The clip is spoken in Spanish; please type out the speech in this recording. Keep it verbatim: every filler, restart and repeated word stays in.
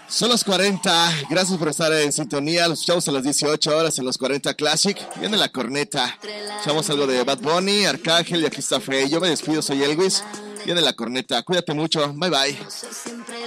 Son los cuarenta, gracias por estar en sintonía. Los escuchamos a las dieciocho horas en los cuarenta Classic. Viene la corneta. Escuchamos algo de Bad Bunny, Arcángel y aquí está Frey. Yo me despido, soy Elvis. Viene la corneta. Cuídate mucho. Bye bye.